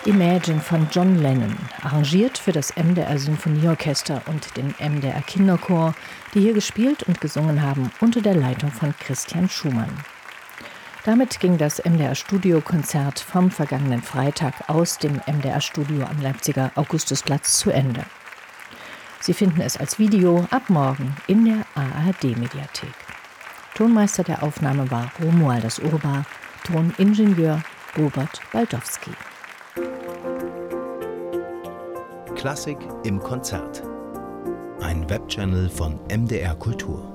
Imagine von John Lennon, arrangiert für das MDR Symphonieorchester und den MDR Kinderchor, die hier gespielt und gesungen haben unter der Leitung von Christian Schumann. Damit ging das MDR-Studiokonzert vom vergangenen Freitag aus dem MDR-Studio am Leipziger Augustusplatz zu Ende. Sie finden es als Video ab morgen in der ARD-Mediathek. Tonmeister der Aufnahme war Romualdas Urbar, Toningenieur Robert Baldowski. Klassik im Konzert. Ein Webchannel von MDR Kultur.